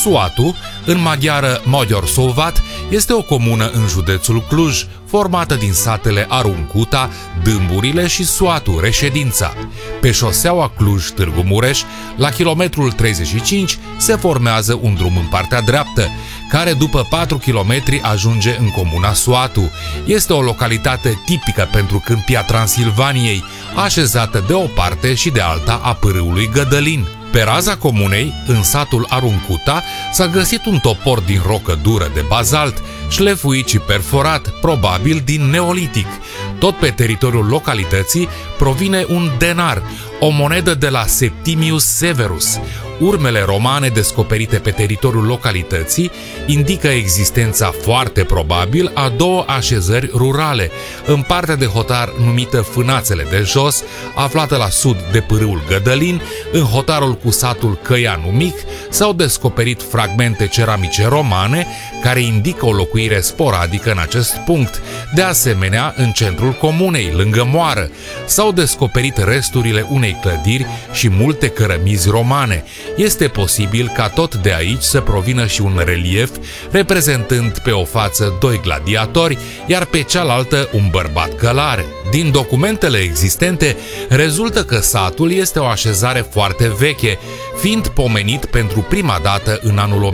Suatu, în maghiară Magyarszóvát, este o comună în județul Cluj, formată din satele Aruncuta, Dâmburile și Suatu, reședința. Pe șoseaua Cluj-Târgu Mureș, la kilometrul 35, se formează un drum în partea dreaptă, care după 4 km ajunge în comuna Suatu. Este o localitate tipică pentru câmpia Transilvaniei, așezată de o parte și de alta a pârâului Gădălin. Pe raza comunei, în satul Aruncuta, s-a găsit un topor din rocă dură de bazalt, șlefuit și perforat, probabil din neolitic. Tot pe teritoriul localității provine un denar, o monedă de la Septimius Severus. Urmele romane descoperite pe teritoriul localității indică existența foarte probabil a două așezări rurale, în partea de hotar numită Fânațele de Jos, aflată la sud de pârâul Gădălin, în hotarul cu satul Căianu Mic, s-au descoperit fragmente ceramice romane care indică o locuire sporadică în acest punct. De asemenea, în centrul comunei, lângă moară, s-au descoperit resturile unei clădiri și multe cărămizi romane. Este posibil ca tot de aici să provină și un relief reprezentând pe o față doi gladiatori, iar pe cealaltă un bărbat călare. Din documentele existente rezultă că satul este o așezare foarte veche, fiind pomenit pentru prima dată în anul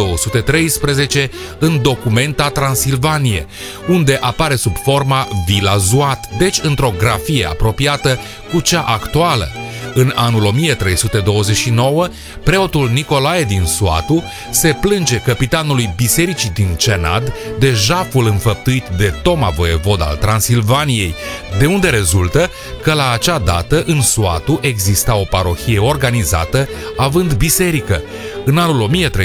1213 în Documenta Transilvanie, unde apare sub forma Vila Zuat, deci într-o grafie apropiată cu cea actuală. În anul 1329, preotul Nicolae din Suatu se plânge căpitanului bisericii din Cenad de jaful înfăptuit de Toma voievod al Transilvaniei, de unde rezultă că la acea dată în Suatu exista o parohie organizată având biserică. În anul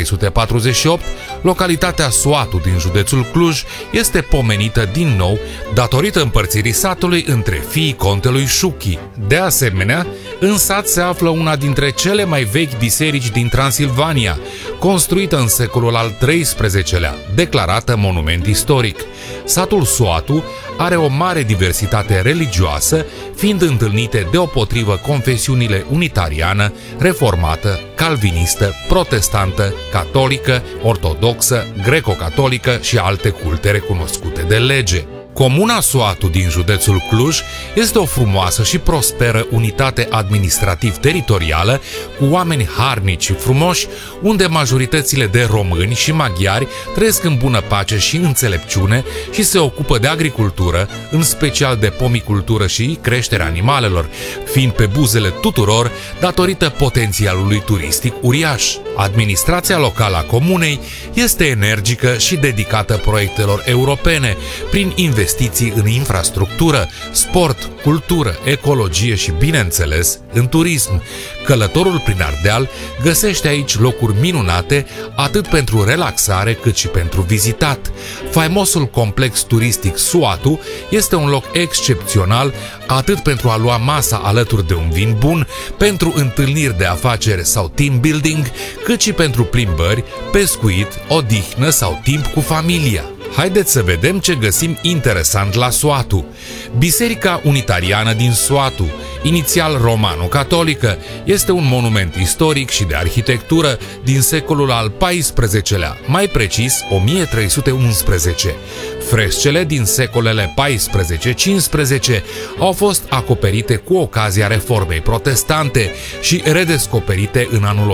1348, localitatea Suatu din județul Cluj este pomenită din nou datorită împărțirii satului între fiii contelui Șuchi. De asemenea, în sat se află una dintre cele mai vechi biserici din Transilvania, construită în secolul al XIII-lea, declarată monument istoric. Satul Suatu are o mare diversitate religioasă, fiind întâlnite deopotrivă confesiunile unitariană, reformată, calvinistă, protestantă, catolică, ortodoxă, greco-catolică și alte culte recunoscute de lege. Comuna Suatu din județul Cluj este o frumoasă și prosperă unitate administrativ-teritorială cu oameni harnici și frumoși, unde majoritățile de români și maghiari trăiesc în bună pace și înțelepciune și se ocupă de agricultură, în special de pomicultură și creșterea animalelor, fiind pe buzele tuturor datorită potențialului turistic uriaș. Administrația locală a comunei este energică și dedicată proiectelor europene, prin investiții în infrastructură, sport, cultură, ecologie și, bineînțeles, în turism. Călătorul prin Ardeal găsește aici locuri minunate atât pentru relaxare cât și pentru vizitat. Faimosul complex turistic Suatu este un loc excepțional atât pentru a lua masa alături de un vin bun, pentru întâlniri de afaceri sau team building, cât și pentru plimbări, pescuit, odihnă sau timp cu familia. Haideți să vedem ce găsim interesant la Suatu. Biserica Unitariană din Suatu, inițial romano-catolică, este un monument istoric și de arhitectură din secolul al XIV-lea, mai precis 1311. Frescele din secolele 14-15 au fost acoperite cu ocazia reformei protestante și redescoperite în anul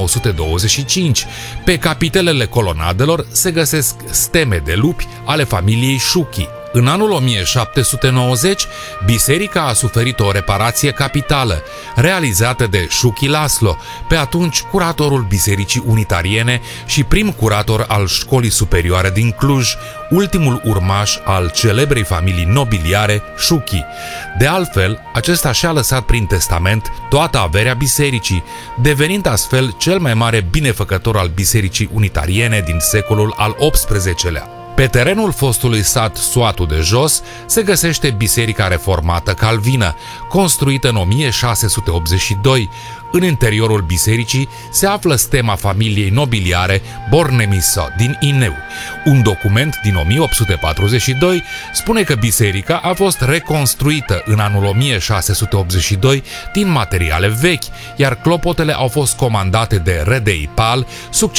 1925. Pe capitelele colonadelor se găsesc steme de lupi ale familiei Șuchi. În anul 1790, biserica a suferit o reparație capitală, realizată de Șuchi Laslo, pe atunci curatorul Bisericii Unitariene și prim curator al Școlii Superioare din Cluj, ultimul urmaș al celebrei familii nobiliare Șuchi. De altfel, acesta și-a lăsat prin testament toată averea bisericii, devenind astfel cel mai mare binefăcător al Bisericii Unitariene din secolul al XVIII-lea. Pe terenul fostului sat Suatu de Jos se găsește Biserica Reformată Calvină, construită în 1682. În interiorul bisericii se află stema familiei nobiliare Bornemisza din Ineu. Un document din 1842 spune că biserica a fost reconstruită în anul 1682 din materiale vechi, iar clopotele au fost comandate de Rădei Pal,